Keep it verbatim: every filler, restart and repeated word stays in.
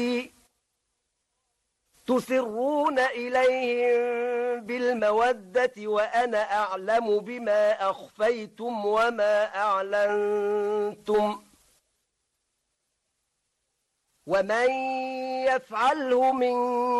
تسرون إليهم بالمودة وأنا أعلم بما أخفيتم وما أعلنتم ومن يفعله من